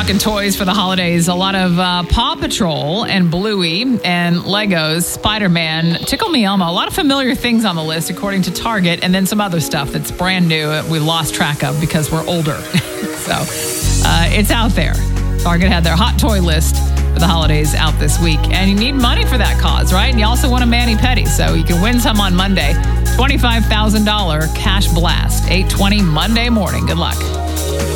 talking toys for the holidays. A lot of Paw Patrol and Bluey and Legos, Spider-Man, Tickle Me Elmo. A lot of familiar things on the list, according to Target, and then some other stuff that's brand new we lost track of because we're older. So it's out there. Target had their hot toy list for the holidays out this week. And you need money for that cause, right? And you also want a mani-pedi, so you can win some on Monday. $25,000 cash blast, 8:20 Monday morning. Good luck.